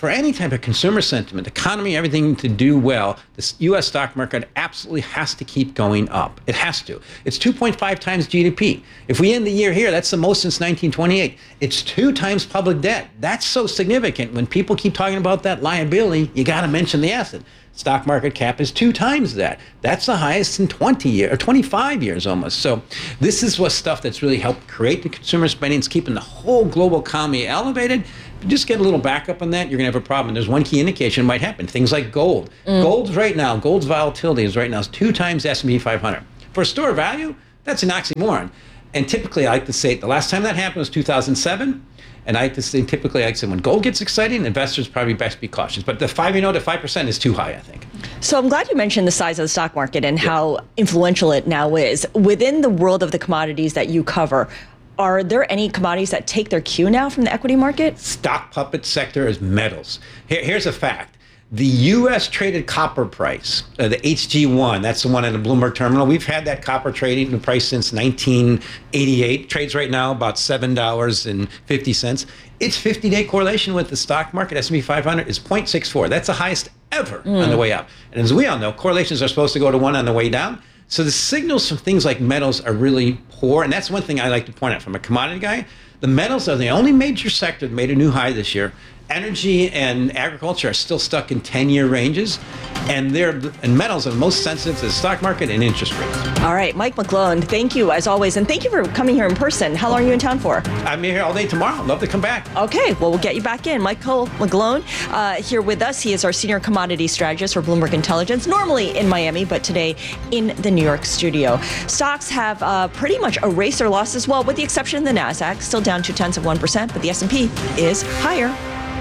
for any type of consumer sentiment, economy, everything to do well, the U S stock market absolutely has to keep going up. It has to. It's two point five times G D P. If we end the year here, that's the most since nineteen twenty-eight. It's two times public debt. That's so significant. When people keep talking about that liability, you got to mention the asset. Stock market cap is two times that. That's the highest in twenty years, or twenty-five years almost. So this is what stuff that's really helped create the consumer spending. It's keeping the whole global economy elevated. If you just get a little backup on that, you're going to have a problem. There's one key indication it might happen. Things like gold. Mm. Gold's right now, gold's volatility is right now is two times S and P five hundred. For a store of value, that's an oxymoron. And typically, I like to say the last time that happened was two thousand seven. And I like to say, typically, like I said, when gold gets exciting, investors probably best be cautious. But the five, you know, the five percent is too high, I think. So I'm glad you mentioned the size of the stock market and yeah. how influential it now is. Within the world of the commodities that you cover, are there any commodities that take their cue now from the equity market? Stock puppet sector is metals. Here, here's a fact. The U S traded copper price, uh, the H G one, that's the one in the Bloomberg terminal. We've had that copper trading the price since nineteen eighty-eight. Trades right now about seven dollars and fifty cents. Its fifty-day correlation with the stock market, S and P five hundred, is zero point six four. That's the highest ever mm. on the way up. And as we all know, correlations are supposed to go to one on the way down. So the signals from things like metals are really poor. And that's one thing I like to point out from a commodity guy. The metals are the only major sector that made a new high this year. Energy and agriculture are still stuck in ten-year ranges, and they're and metals are most sensitive to the stock market and interest rates. All right, Mike McGlone, thank you as always, and thank you for coming here in person. How long are you in town for? I'm here all day tomorrow. Love to come back. Okay, well, we'll get you back in. Michael McGlone uh, here with us. He is our senior commodity strategist for Bloomberg Intelligence, normally in Miami, but today in the New York studio. Stocks have uh, pretty much erased their losses, well, with the exception of the NASDAQ, still down two tenths of one percent, but the S and P is higher.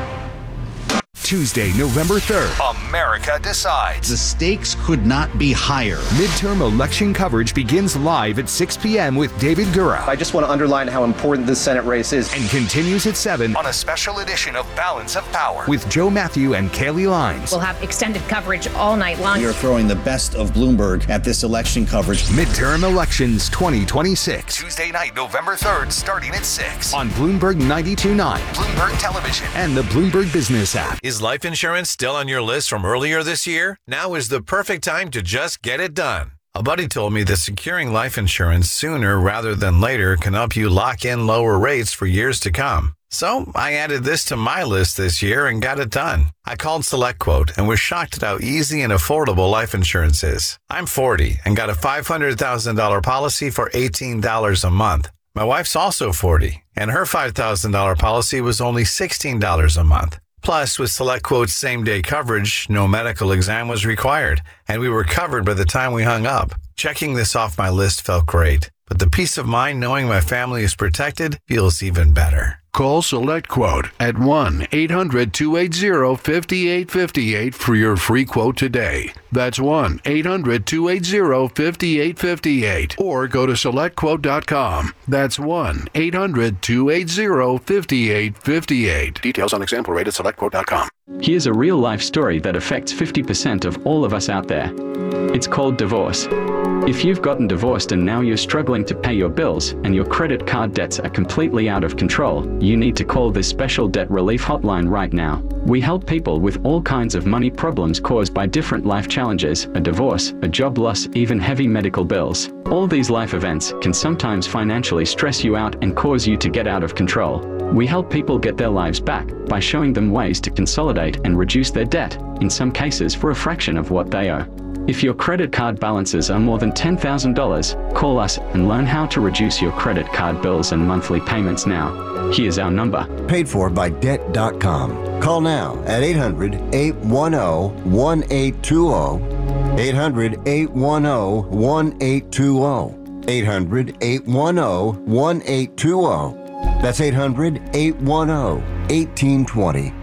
Tuesday, November third. America decides. The stakes could not be higher. Midterm election coverage begins live at six p.m. with David Gura. I just want to underline how important this Senate race is. And continues at seven on a special edition of Balance of Power with Joe Matthew and Kaylee Lines. We'll have extended coverage all night long. We are throwing the best of Bloomberg at this election coverage. Midterm elections twenty twenty-six. Tuesday night, November third, starting at six. On Bloomberg ninety-two point nine. Bloomberg Television. And the Bloomberg Business app. Is life insurance still on your list from earlier this year? Now is the perfect time to just get it done. A buddy told me that securing life insurance sooner rather than later can help you lock in lower rates for years to come. So I added this to my list this year and got it done. I called SelectQuote and was shocked at how easy and affordable life insurance is. I'm forty and got a five hundred thousand dollars policy for eighteen dollars a month. My wife's also forty, and her five thousand dollars policy was only sixteen dollars a month. Plus, with SelectQuote's same-day coverage, no medical exam was required, and we were covered by the time we hung up. Checking this off my list felt great, but the peace of mind knowing my family is protected feels even better. Call SelectQuote at one eight hundred two eight zero five eight five eight for your free quote today. That's one eight hundred two eight zero five eight five eight. Or go to select quote dot com. That's one eight hundred two eight zero five eight five eight. Details on example rate at select quote dot com. Here's a real-life story that affects fifty percent of all of us out there. It's called divorce. If you've gotten divorced and now you're struggling to pay your bills and your credit card debts are completely out of control, you need to call this special debt relief hotline right now. We help people with all kinds of money problems caused by different life challenges, a divorce, a job loss, even heavy medical bills. All these life events can sometimes financially stress you out and cause you to get out of control. We help people get their lives back by showing them ways to consolidate and reduce their debt, in some cases for a fraction of what they owe. If your credit card balances are more than ten thousand dollars, call us and learn how to reduce your credit card bills and monthly payments now. Here's our number. Paid for by debt dot com. Call now at eight hundred eight one zero one eight two zero. eight hundred eight one zero one eight two zero. eight hundred eight one zero one eight two zero. That's eight hundred eight one zero one eight two zero.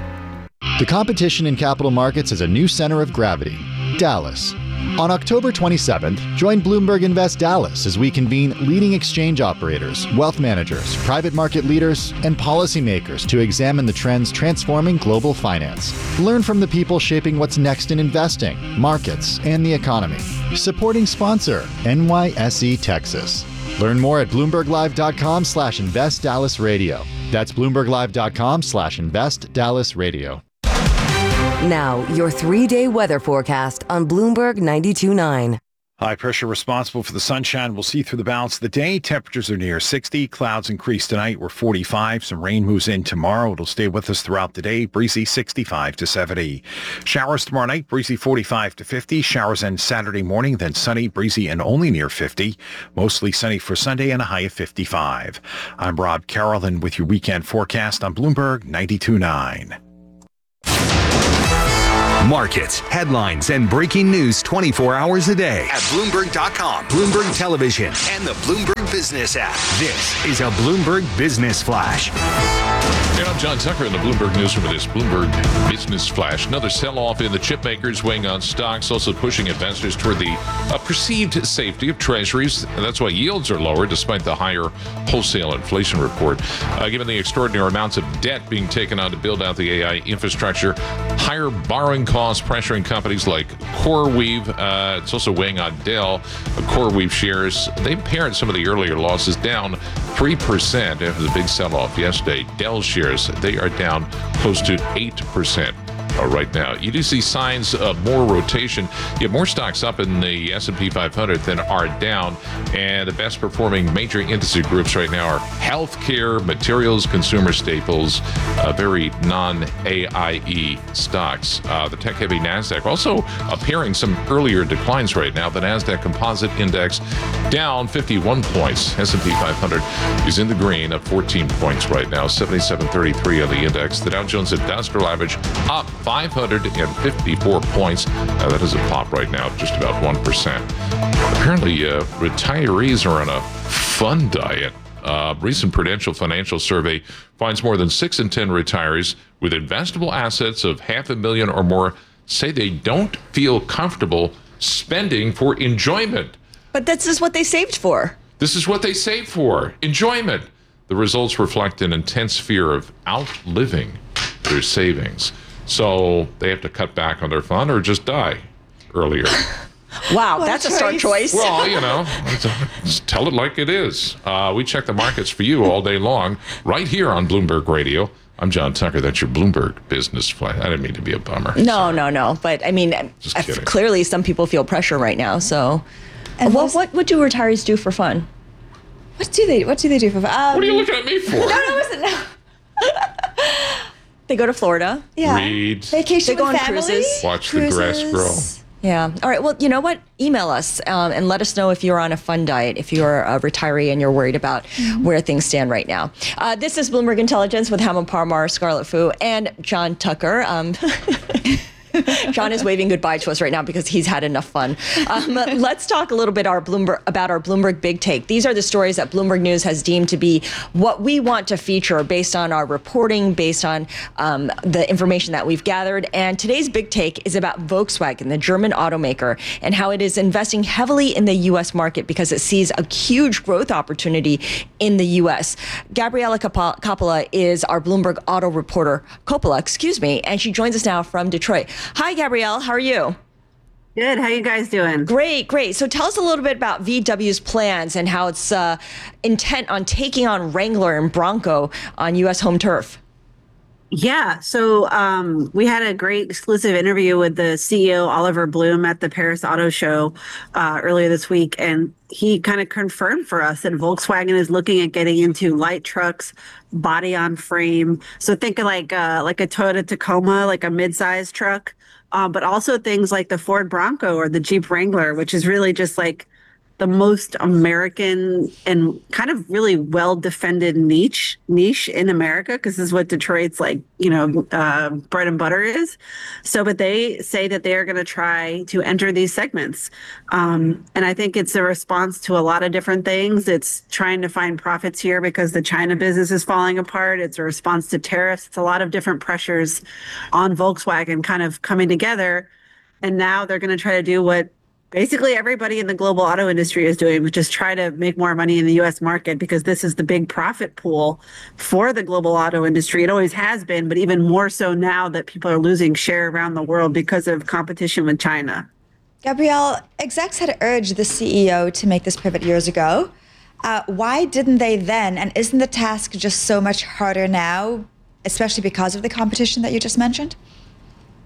The competition in capital markets has a new center of gravity, Dallas. On October twenty-seventh, join Bloomberg Invest Dallas as we convene leading exchange operators, wealth managers, private market leaders, and policymakers to examine the trends transforming global finance. Learn from the people shaping what's next in investing, markets, and the economy. Supporting sponsor, N Y S E Texas. Learn more at bloomberg live dot com slash invest dallas radio. That's bloomberg live dot com slash invest dallas radio. Now, your three-day weather forecast on Bloomberg ninety-two point nine. High pressure responsible for the sunshine. We'll see through the balance of the day. Temperatures are near sixty. Clouds increase tonight. We're forty-five. Some rain moves in tomorrow. It'll stay with us throughout the day. Breezy sixty-five to seventy. Showers tomorrow night. Breezy forty-five to fifty. Showers end Saturday morning. Then sunny, breezy, and only near fifty. Mostly sunny for Sunday and a high of fifty-five. I'm Rob Carroll, and with your weekend forecast on Bloomberg ninety-two point nine. Markets, headlines, and breaking news twenty-four hours a day At Bloomberg dot com, Bloomberg Television, and the Bloomberg Business app. This is a Bloomberg Business Flash. And I'm John Tucker in the Bloomberg Newsroom with this Bloomberg Business Flash. Another sell-off in the chip makers weighing on stocks, also pushing investors toward the uh, perceived safety of treasuries. And that's why yields are lower despite the higher wholesale inflation report. Uh, given the extraordinary amounts of debt being taken on to build out the A I infrastructure, higher borrowing costs pressuring companies like CoreWeave. Uh, it's also weighing on Dell. Uh, CoreWeave shares, they pared some of the earlier losses down three percent after the big sell-off yesterday. Dell shares, they are down close to eight percent. Uh, right now, you do see signs of more rotation. You have more stocks up in the S and P five hundred than are down, and the best performing major industry groups right now are healthcare, materials, consumer staples, uh, very non-A I E stocks. Uh, the tech-heavy NASDAQ also appearing some earlier declines right now. The NASDAQ Composite Index down fifty-one points. S and P five hundred is in the green, up fourteen points right now, seventy-seven thirty-three on the index. The Dow Jones Industrial Average up five hundred fifty-four points. Uh, that is a pop right now, just about one percent. Apparently, uh, retirees are on a fun diet. Uh, recent Prudential Financial Survey finds more than six in ten retirees with investable assets of half a million or more say they don't feel comfortable spending for enjoyment. But this is what they saved for. This is what they saved for, enjoyment. The results reflect an intense fear of outliving their savings. So they have to cut back on their fun or just die earlier. Wow, What a that's a smart choice. choice. Well, you know, just tell it like it is. Uh, we check the markets for you all day long, right here on Bloomberg Radio. I'm John Tucker. That's your Bloomberg Business Flash. I didn't mean to be a bummer. No, no, no. But I mean, Just uh, kidding. clearly some people feel pressure right now. So, And what, what's- what what do retirees do for fun? What do they? What do they do for? Um, What are you looking at me for? No, no, listen. No. They go to Florida. Yeah. Read. Vacation They go with on family. cruises. Watch the grass Cruises. grow. Yeah. All right. Well, you know what? Email us um, and let us know if you're on a fun diet, if you're a retiree and you're worried about where things stand right now. Uh, this is Bloomberg Intelligence with Hamel Parmar, Scarlett Fu, and John Tucker. Um, John is waving goodbye to us right now because he's had enough fun. Um, let's talk a little bit our Bloomberg, about our Bloomberg Big Take. These are the stories that Bloomberg News has deemed to be what we want to feature based on our reporting, based on um, the information that we've gathered. And today's Big Take is about Volkswagen, the German automaker, and how it is investing heavily in the U S market because it sees a huge growth opportunity in the U S. Gabriella Coppola Coppola is our Bloomberg auto reporter, Coppola, excuse me, and she joins us now from Detroit. Hi, Gabrielle. How are you? Good. How you guys doing? Great, great. So tell us a little bit about V W's plans and how it's uh, intent on taking on Wrangler and Bronco on U S home turf. Yeah. So um, we had a great exclusive interview with the C E O, Oliver Bloom, at the Paris Auto Show uh, earlier this week. And he kind of confirmed for us that Volkswagen is looking at getting into light trucks, body on frame. So think of like, uh, like a Toyota Tacoma, like a mid-sized truck, uh, but also things like the Ford Bronco or the Jeep Wrangler, which is really just like the most American and kind of really well-defended niche niche in America, because this is what Detroit's like, you know, uh, bread and butter is. So, but they say that they are going to try to enter these segments. Um, and I think it's a response to a lot of different things. It's trying to find profits here because the China business is falling apart. It's a response to tariffs. It's a lot of different pressures on Volkswagen kind of coming together. And now they're going to try to do what basically everybody in the global auto industry is doing, which is try to make more money in the U S market, because this is the big profit pool for the global auto industry. It always has been, but even more so now that people are losing share around the world because of competition with China. Gabrielle, execs had urged the C E O to make this pivot years ago. Uh, why didn't they then? And isn't the task just so much harder now, especially because of the competition that you just mentioned?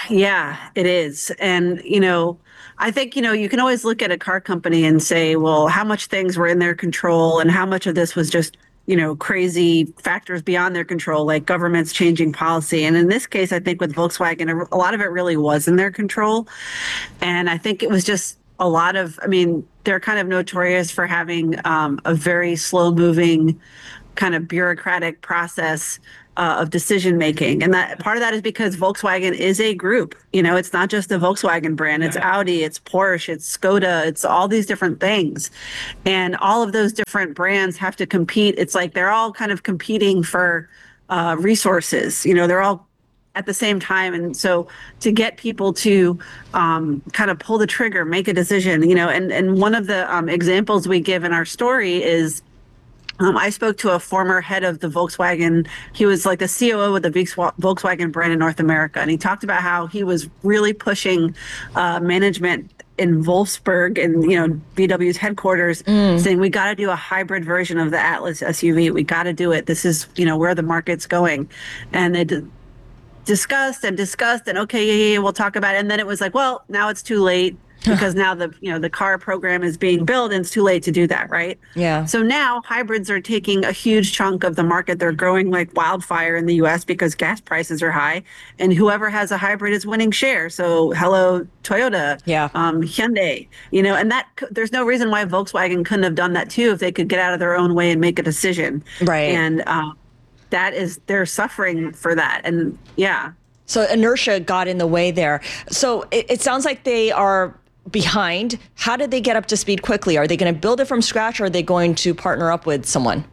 Yeah, it is. And, you know, I think, you know, you can always look at a car company and say, well, how much things were in their control and how much of this was just, you know, crazy factors beyond their control, like governments changing policy. And in this case, I think with Volkswagen, a lot of it really was in their control. And I think it was just a lot of, I mean, they're kind of notorious for having um, a very slow moving kind of bureaucratic process Uh, of decision making. And that part of that is because Volkswagen is a group. You know, it's not just the Volkswagen brand, it's Audi, it's Porsche, it's Skoda, it's all these different things. And all of those different brands have to compete. It's like they're all kind of competing for uh, resources. You know, they're all at the same time. And so to get people to um, kind of pull the trigger, make a decision, you know, and, and one of the um, examples we give in our story is Um, I spoke to a former head of the Volkswagen. He was like the C O O of the Volkswagen brand in North America. And he talked about how he was really pushing uh, management in Wolfsburg and, you know, V W's headquarters, mm. saying, we got to do a hybrid version of the Atlas S U V. We got to do it. This is, you know, where the market's going. And they d- discussed and discussed and, okay, yeah, yeah, we'll talk about it. And then it was like, well, now it's too late. Because now the you know the car program is being built and it's too late to do that, right? Yeah. So now hybrids are taking a huge chunk of the market. They're growing like wildfire in the U S because gas prices are high, and whoever has a hybrid is winning share. So hello, Toyota, yeah, um, Hyundai, you know, and that there's no reason why Volkswagen couldn't have done that too if they could get out of their own way and make a decision, right? And um, that is they're suffering for that, and yeah. So inertia got in the way there. So it, it sounds like they are behind. How did they get up to speed quickly? Are they going to build it from scratch, or are they going to partner up with someone?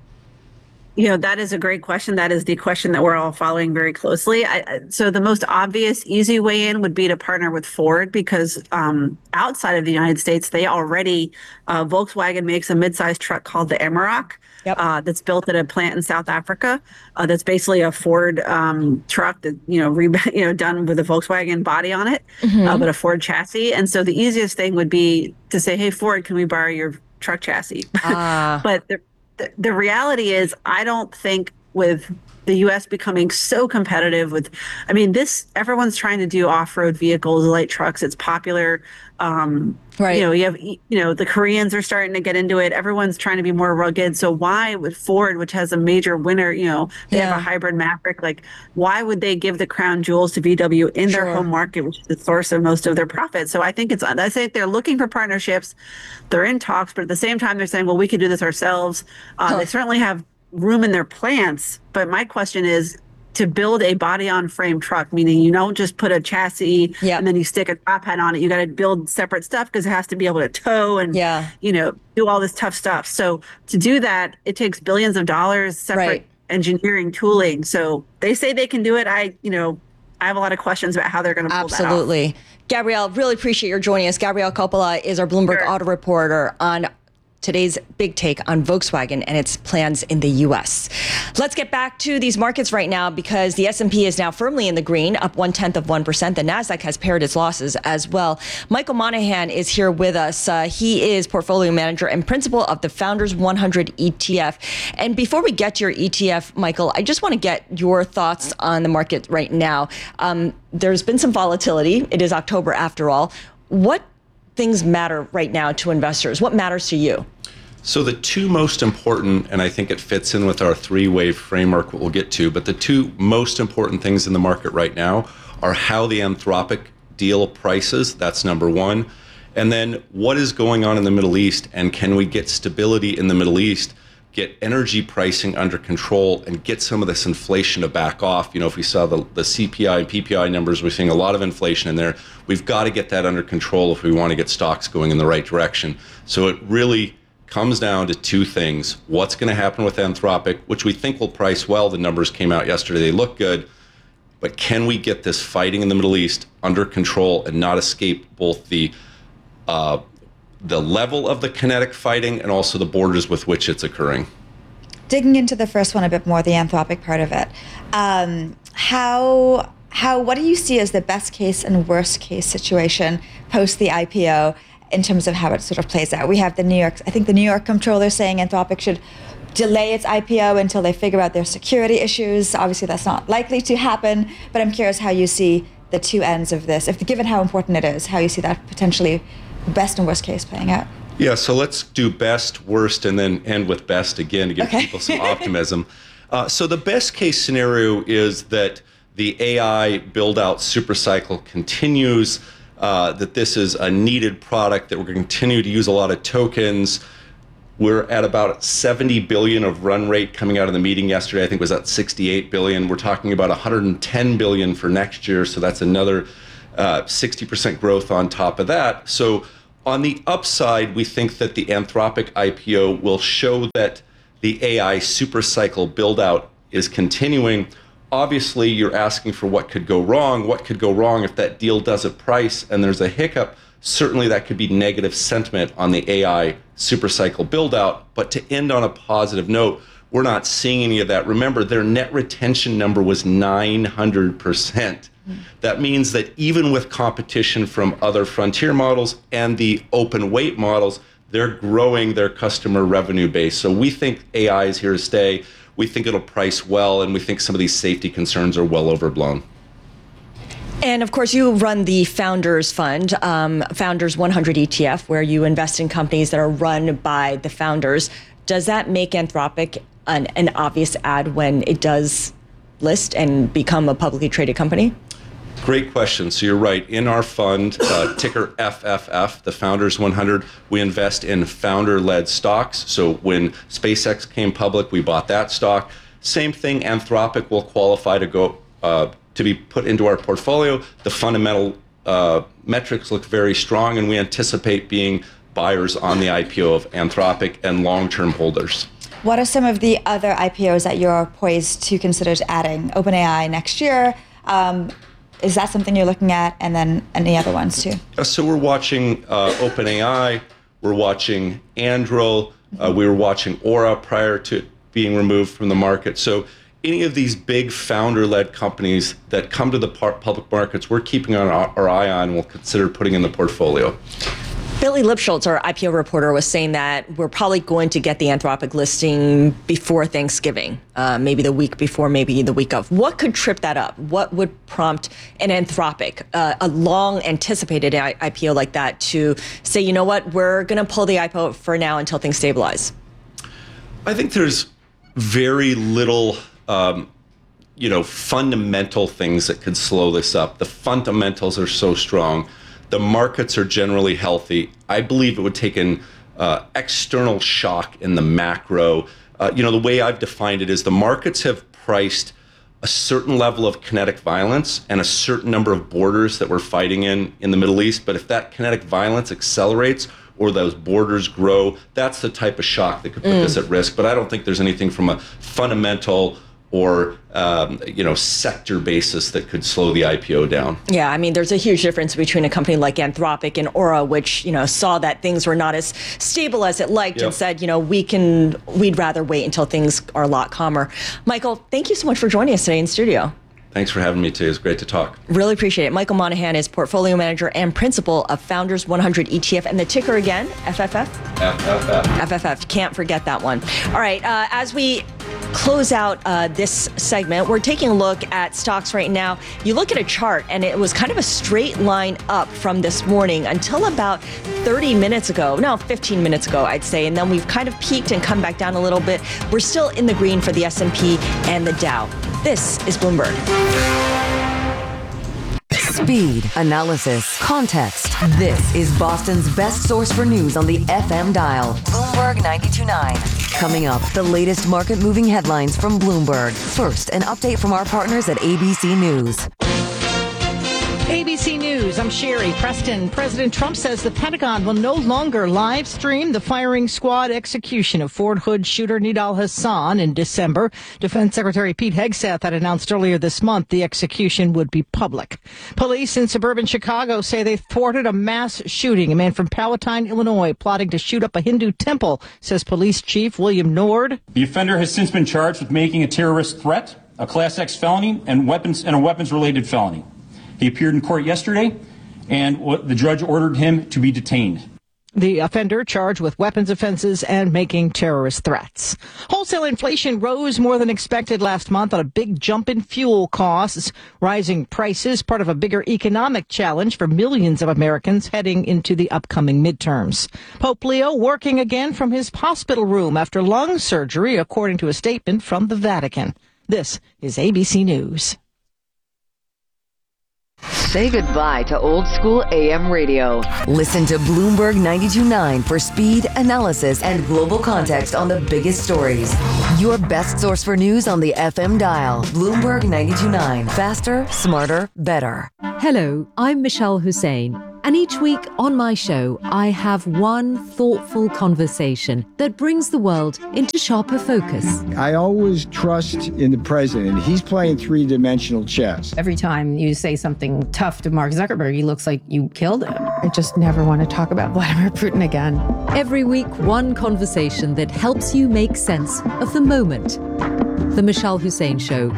You know, that is a great question. That is the question that we're all following very closely. I, so the most obvious, easy way in would be to partner with Ford, because um, outside of the United States, they already, uh, Volkswagen makes a mid-sized truck called the Amarok. Yep. Uh, that's built at a plant in South Africa. Uh, that's basically a Ford um, truck that you know, re- you know, done with a Volkswagen body on it, mm-hmm. uh, but a Ford chassis. And so the easiest thing would be to say, "Hey, Ford, can we borrow your truck chassis?" Uh. But the, the the reality is, I don't think with the U S becoming so competitive with, I mean, this everyone's trying to do off-road vehicles, light trucks. It's popular. Um, right. You know, you have, you know, the Koreans are starting to get into it. Everyone's trying to be more rugged. So why would Ford, which has a major winner, you know, they yeah. have a hybrid Maverick, like why would they give the crown jewels to V W in sure. their home market, which is the source of most of their profit? So I think it's, I think they're looking for partnerships. They're in talks, but at the same time, they're saying, well, we could do this ourselves. Uh, huh. They certainly have room in their plants. But my question is, to build a body-on-frame truck, meaning you don't just put a chassis yep. and then you stick a top hat on it. You got to build separate stuff because it has to be able to tow and yeah. you know, do all this tough stuff. So to do that, it takes billions of dollars, separate right. engineering tooling. So they say they can do it. I, you know, I have a lot of questions about how they're going to pull that off. Absolutely. Gabrielle, really appreciate your joining us. Gabrielle Coppola is our Bloomberg sure. Auto reporter on today's big take on Volkswagen and its plans in the U S. Let's get back to these markets right now, because the S and P is now firmly in the green, up one tenth of one percent. The NASDAQ has pared its losses as well. Michael Monahan is here with us. Uh, he is portfolio manager and principal of the Founders one hundred E T F. And before we get to your E T F, Michael, I just want to get your thoughts on the market right now. Um, there's been some volatility. It is October after all. What things matter right now to investors? What matters to you? So the two most important, and I think it fits in with our three-wave framework, what we'll get to, but the two most important things in the market right now are how the Anthropic deal prices, that's number one, and then what is going on in the Middle East, and can we get stability in the Middle East, get energy pricing under control, and get some of this inflation to back off. You know, if we saw the, the C P I and P P I numbers, we're seeing a lot of inflation in there. We've got to get that under control if we want to get stocks going in the right direction. So it really comes down to two things. What's going to happen with Anthropic, which we think will price well. The numbers came out yesterday. They look good. But can we get this fighting in the Middle East under control and not escape both the uh, the level of the kinetic fighting and also the borders with which it's occurring? Digging into the first one a bit more, the Anthropic part of it. Um, how how what do you see as the best case and worst case situation post the I P O? In terms of how it sort of plays out? We have the New York, I think the New York comptroller saying Anthropic should delay its I P O until they figure out their security issues. Obviously, that's not likely to happen, but I'm curious how you see the two ends of this, if given how important it is, how you see that potentially best and worst case playing out. Yeah, so let's do best, worst, and then end with best again to give Okay. people some optimism. Uh, so the best case scenario is that the A I build-out super cycle continues, uh, that this is a needed product, that we're going to continue to use a lot of tokens. We're at about seventy billion of run rate coming out of the meeting yesterday. I think it was at sixty-eight billion. We're talking about one hundred ten billion for next year, so that's another uh, sixty percent growth on top of that. So on the upside, we think that the Anthropic I P O will show that the A I super cycle build out is continuing. Obviously, you're asking for what could go wrong. What could go wrong if that deal doesn't price and there's a hiccup? Certainly that could be negative sentiment on the A I super cycle build out. But to end on a positive note, we're not seeing any of that. Remember, their net retention number was nine hundred percent. That means that even with competition from other frontier models and the open weight models, they're growing their customer revenue base. So we think A I is here to stay. We think it'll price well, and we think some of these safety concerns are well overblown. And of course, you run the Founders Fund, um, Founders one hundred E T F, where you invest in companies that are run by the founders. Does that make Anthropic an, an obvious ad when it does list and become a publicly traded company? Great question. So you're right. In our fund, uh, ticker F F F, the Founders one hundred, we invest in founder-led stocks. So when SpaceX came public, we bought that stock. Same thing, Anthropic will qualify to go uh, to be put into our portfolio. The fundamental uh, metrics look very strong, and we anticipate being buyers on the I P O of Anthropic and long-term holders. What are some of the other I P Os that you're poised to consider adding? OpenAI next year. Um, Is that something you're looking at? And then any other ones too? Uh, so we're watching uh, OpenAI, we're watching Anduril, uh, we were watching Aura prior to being removed from the market. So any of these big founder-led companies that come to the par- public markets, we're keeping our, our eye on and we'll consider putting in the portfolio. Billy Lipschultz, our I P O reporter, was saying that we're probably going to get the Anthropic listing before Thanksgiving, uh, maybe the week before, maybe the week of. What could trip that up? What would prompt an Anthropic, uh, a long anticipated I- IPO like that, to say, you know what, we're going to pull the I P O for now until things stabilize? I think there's very little, um, you know, fundamental things that could slow this up. The fundamentals are so strong. The markets are generally healthy. I believe it would take an uh, external shock in the macro. Uh, you know, the way I've defined it is the markets have priced a certain level of kinetic violence and a certain number of borders that we're fighting in in the Middle East. But if that kinetic violence accelerates or those borders grow, that's the type of shock that could put mm. this at risk. But I don't think there's anything from a fundamental or um, you know, sector basis that could slow the I P O down. Yeah, I mean, there's a huge difference between a company like Anthropic and Aura, which, you know, saw that things were not as stable as it liked yep. and said, you know, we can, we'd rather wait until things are a lot calmer. Michael, thank you so much for joining us today in studio. Thanks for having me today. It's great to talk. Really appreciate it. Michael Monahan is portfolio manager and principal of Founders one hundred E T F. And the ticker again, F F F? F F F. F F F. Can't forget that one. All right. Uh, as we close out uh, this segment, we're taking a look at stocks right now. You look at a chart, and it was kind of a straight line up from this morning until about thirty minutes ago. No, fifteen minutes ago, I'd say. And then we've kind of peaked and come back down a little bit. We're still in the green for the S and P and the Dow. This is Bloomberg. Speed, analysis, context. This is Boston's best source for news on the F M dial. Bloomberg ninety-two point nine. Coming up, the latest market-moving headlines from Bloomberg. First, an update from our partners at A B C News. A B C News, I'm Sherry Preston. President Trump says the Pentagon will no longer live stream the firing squad execution of Fort Hood shooter Nidal Hasan in December. Defense Secretary Pete Hegseth had announced earlier this month the execution would be public. Police in suburban Chicago say they thwarted a mass shooting. A man from Palatine, Illinois, plotting to shoot up a Hindu temple, says Police Chief William Nord. The offender has since been charged with making a terrorist threat, a Class X felony, and weapons and a weapons-related felony. He appeared in court yesterday, and the judge ordered him to be detained. The offender charged with weapons offenses and making terrorist threats. Wholesale inflation rose more than expected last month on a big jump in fuel costs. Rising prices, part of a bigger economic challenge for millions of Americans heading into the upcoming midterms. Pope Leo working again from his hospital room after lung surgery, according to a statement from the Vatican. This is A B C News. Say goodbye to old school A M radio. Listen to Bloomberg ninety-two point nine for speed, analysis, and global context on the biggest stories. Your best source for news on the F M dial. Bloomberg ninety-two point nine. Faster, smarter, better. Hello, I'm Michelle Hussein. And each week on my show, I have one thoughtful conversation that brings the world into sharper focus. I always trust in the president. He's playing three-dimensional chess. Every time you say something tough to Mark Zuckerberg, he looks like you killed him. I just never want to talk about Vladimir Putin again. Every week, one conversation that helps you make sense of the moment. The Michelle Hussein Show,